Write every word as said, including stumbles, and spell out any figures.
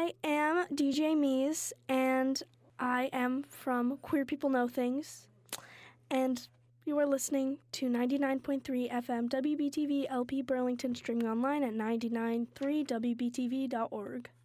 I am D J Mies, and I am from Queer People Know Things, and you are listening to ninety-nine point three F M W B T V L P Burlington, streaming online at nine nine three W B T V dot org.